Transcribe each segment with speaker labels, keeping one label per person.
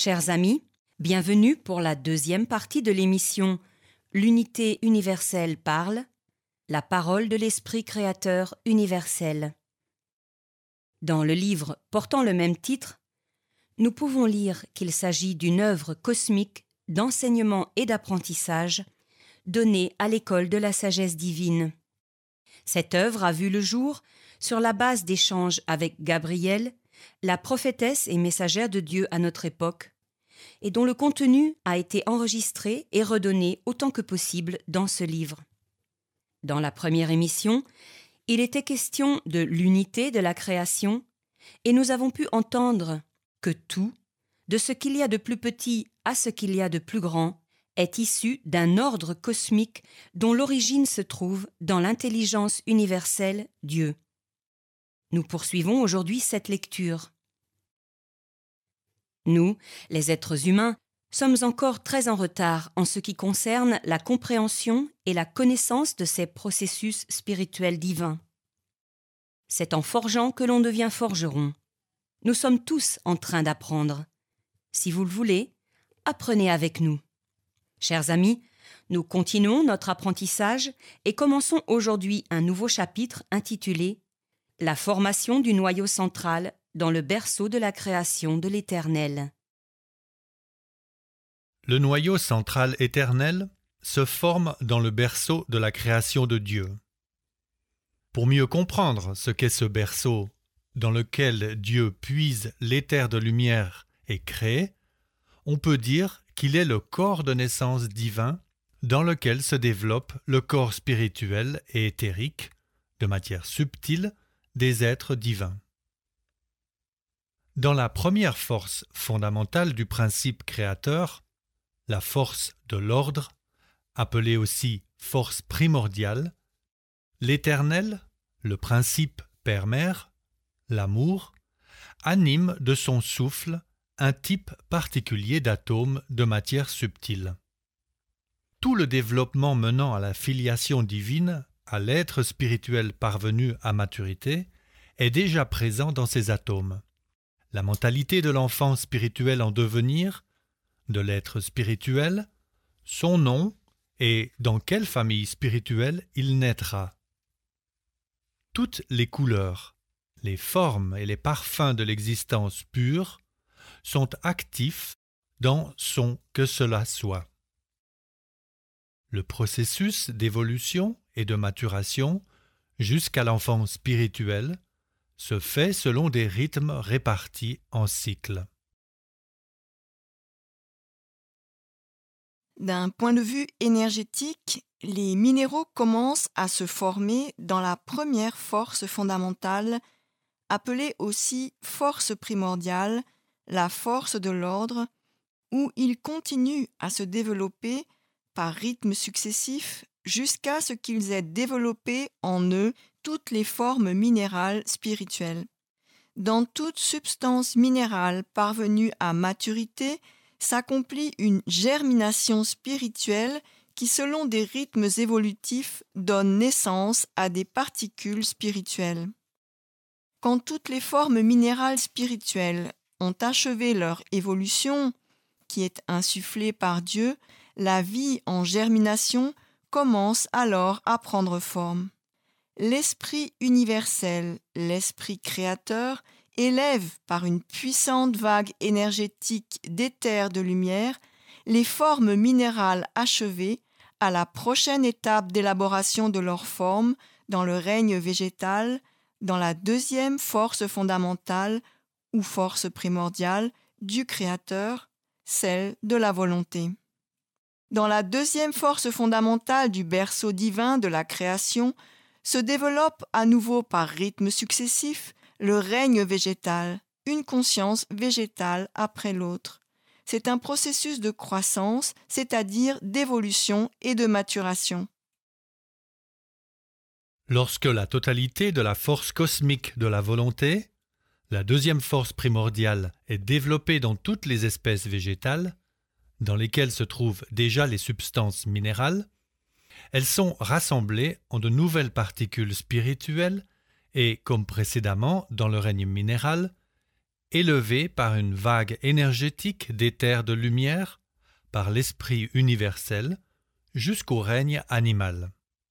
Speaker 1: Chers amis, bienvenue pour la deuxième partie de l'émission L'unité universelle parle, la parole de l'Esprit créateur universel. Dans le livre portant le même titre, nous pouvons lire qu'il s'agit d'une œuvre cosmique d'enseignement et d'apprentissage donnée à l'école de la sagesse divine. Cette œuvre a vu le jour sur la base d'échanges avec Gabrielle, la prophétesse et messagère de Dieu à notre époque, et dont le contenu a été enregistré et redonné autant que possible dans ce livre. Dans la première émission, il était question de l'unité de la création, et nous avons pu entendre que tout, de ce qu'il y a de plus petit à ce qu'il y a de plus grand, est issu d'un ordre cosmique dont l'origine se trouve dans l'intelligence universelle Dieu. Nous poursuivons aujourd'hui cette lecture. Nous, les êtres humains, sommes encore très en retard en ce qui concerne la compréhension et la connaissance de ces processus spirituels divins. C'est en forgeant que l'on devient forgeron. Nous sommes tous en train d'apprendre. Si vous le voulez, apprenez avec nous. Chers amis, nous continuons notre apprentissage et commençons aujourd'hui un nouveau chapitre intitulé « La formation du noyau central dans le berceau de la création de l'Éternel ».
Speaker 2: Le noyau central éternel se forme dans le berceau de la création de Dieu. Pour mieux comprendre ce qu'est ce berceau dans lequel Dieu puise l'éther de lumière et crée, on peut dire qu'il est le corps de naissance divin dans lequel se développe le corps spirituel et éthérique, de matière subtile, des êtres divins. Dans la première force fondamentale du principe créateur, la force de l'ordre, appelée aussi force primordiale, l'Éternel, le principe père-mère, l'amour, anime de son souffle un type particulier d'atomes de matière subtile. Tout le développement menant à la filiation divine, à l'être spirituel parvenu à maturité, est déjà présent dans ces atomes. La mentalité de l'enfant spirituel en devenir, de l'être spirituel, son nom et dans quelle famille spirituelle il naîtra. Toutes les couleurs, les formes et les parfums de l'existence pure sont actifs dans son que cela soit. Le processus d'évolution et de maturation jusqu'à l'enfant spirituel se fait selon des rythmes répartis en cycles.
Speaker 3: D'un point de vue énergétique, les minéraux commencent à se former dans la première force fondamentale, appelée aussi force primordiale, la force de l'ordre, où ils continuent à se développer par rythmes successifs jusqu'à ce qu'ils aient développé en eux toutes les formes minérales spirituelles. Dans toute substance minérale parvenue à maturité, s'accomplit une germination spirituelle qui, selon des rythmes évolutifs, donne naissance à des particules spirituelles. Quand toutes les formes minérales spirituelles ont achevé leur évolution, qui est insufflée par Dieu, la vie en germination commence alors à prendre forme. L'Esprit universel, l'Esprit créateur, élève par une puissante vague énergétique d'éther de lumière les formes minérales achevées à la prochaine étape d'élaboration de leur forme dans le règne végétal, dans la deuxième force fondamentale ou force primordiale du Créateur, celle de la volonté. Dans la deuxième force fondamentale du berceau divin de la création se développe à nouveau par rythme successif le règne végétal, une conscience végétale après l'autre. C'est un processus de croissance, c'est-à-dire d'évolution et de maturation.
Speaker 2: Lorsque la totalité de la force cosmique de la volonté, la deuxième force primordiale, est développée dans toutes les espèces végétales, dans lesquelles se trouvent déjà les substances minérales, elles sont rassemblées en de nouvelles particules spirituelles et, comme précédemment dans le règne minéral, élevé par une vague énergétique d'éther de lumière, par l'esprit universel, jusqu'au règne animal.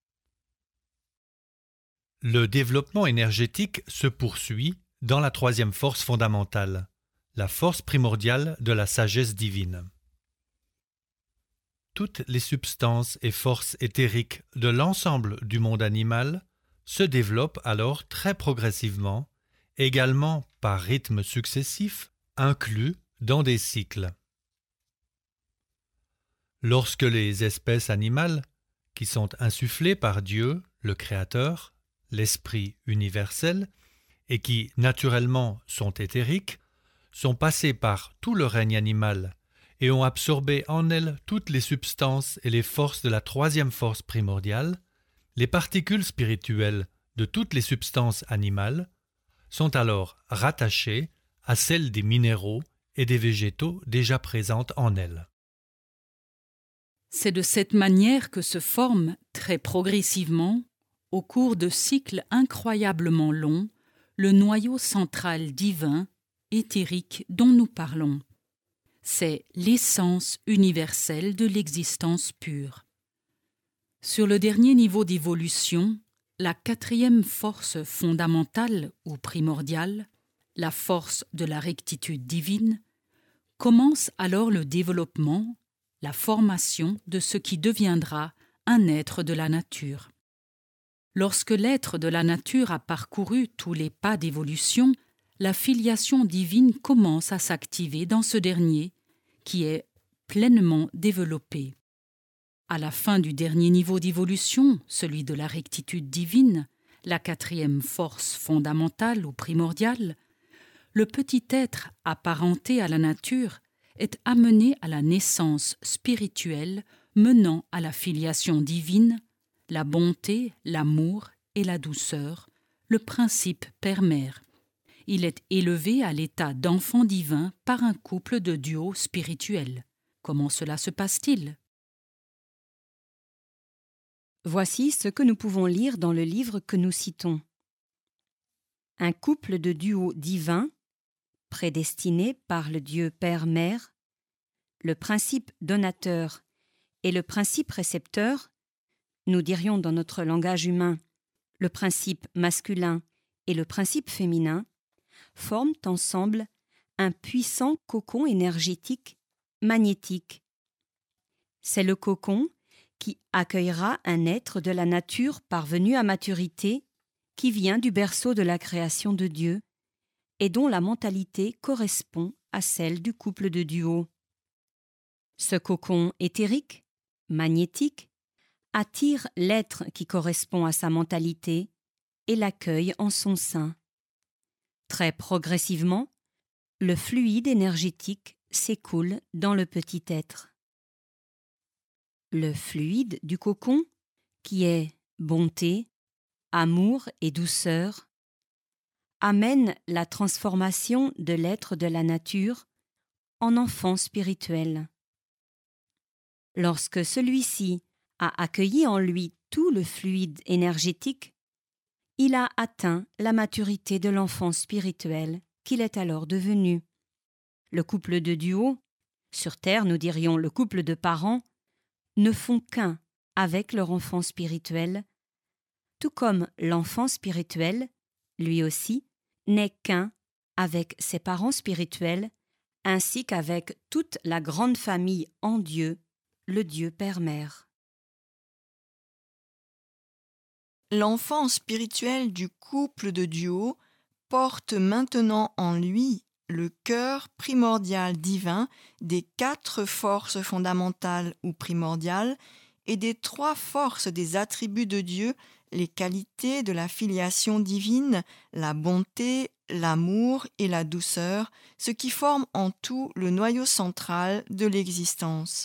Speaker 2: Le développement énergétique se poursuit dans la troisième force fondamentale, la force primordiale de la sagesse divine. Toutes les substances et forces éthériques de l'ensemble du monde animal se développent alors très progressivement, également par rythme successif, inclus dans des cycles. Lorsque les espèces animales, qui sont insufflées par Dieu, le Créateur, l'Esprit universel, et qui naturellement sont éthériques, sont passées par tout le règne animal et ont absorbé en elles toutes les substances et les forces de la troisième force primordiale, les particules spirituelles de toutes les substances animales sont alors rattachées à celles des minéraux et des végétaux déjà présentes en elles.
Speaker 4: C'est de cette manière que se forme, très progressivement, au cours de cycles incroyablement longs, le noyau central divin, éthérique dont nous parlons. C'est l'essence universelle de l'existence pure. Sur le dernier niveau d'évolution, la quatrième force fondamentale ou primordiale, la force de la rectitude divine, commence alors le développement, la formation de ce qui deviendra un être de la nature. Lorsque l'être de la nature a parcouru tous les pas d'évolution, la filiation divine commence à s'activer dans ce dernier, qui est pleinement développé. À la fin du dernier niveau d'évolution, celui de la rectitude divine, la quatrième force fondamentale ou primordiale, le petit être apparenté à la nature est amené à la naissance spirituelle menant à la filiation divine, la bonté, l'amour et la douceur, le principe père-mère. Il est élevé à l'état d'enfant divin par un couple de duos spirituels. Comment cela se passe-t-il?
Speaker 1: Voici ce que nous pouvons lire dans le livre que nous citons. Un couple de duos divins, prédestiné par le Dieu Père-Mère, le principe donateur et le principe récepteur, nous dirions dans notre langage humain le principe masculin et le principe féminin, forment ensemble un puissant cocon énergétique magnétique. C'est le cocon qui accueillera un être de la nature parvenu à maturité qui vient du berceau de la création de Dieu et dont la mentalité correspond à celle du couple de duos. Ce cocon éthérique, magnétique, attire l'être qui correspond à sa mentalité et l'accueille en son sein. Très progressivement, le fluide énergétique s'écoule dans le petit être. Le fluide du cocon, qui est bonté, amour et douceur, amène la transformation de l'être de la nature en enfant spirituel. Lorsque celui-ci a accueilli en lui tout le fluide énergétique, il a atteint la maturité de l'enfant spirituel qu'il est alors devenu. Le couple de duos, sur Terre nous dirions le couple de parents, ne font qu'un avec leur enfant spirituel, tout comme l'enfant spirituel, lui aussi, n'est qu'un avec ses parents spirituels, ainsi qu'avec toute la grande famille en Dieu, le Dieu Père-Mère.
Speaker 3: L'enfant spirituel du couple de duos porte maintenant en lui le cœur primordial divin des 4 forces fondamentales ou primordiales et des 3 forces des attributs de Dieu, les qualités de la filiation divine, la bonté, l'amour et la douceur, ce qui forme en tout le noyau central de l'existence.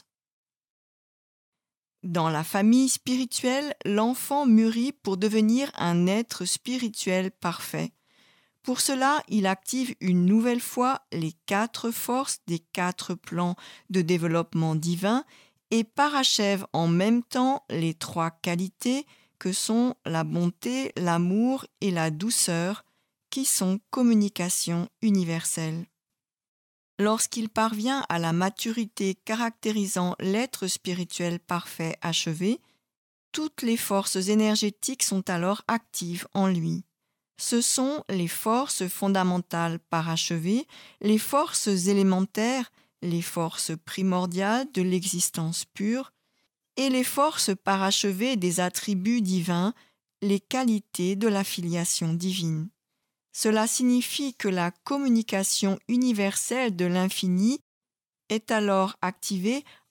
Speaker 3: Dans la famille spirituelle, l'enfant mûrit pour devenir un être spirituel parfait. Pour cela, il active une nouvelle fois les 4 forces des 4 plans de développement divin et parachève en même temps les 3 qualités que sont la bonté, l'amour et la douceur, qui sont communication universelle. Lorsqu'il parvient à la maturité caractérisant l'être spirituel parfait achevé, toutes les forces énergétiques sont alors actives en lui. Ce sont les forces fondamentales parachevées, les forces élémentaires, les forces primordiales de l'existence pure et les forces parachevées des attributs divins, les qualités de la filiation divine. Cela signifie que la communication universelle de l'infini est alors activée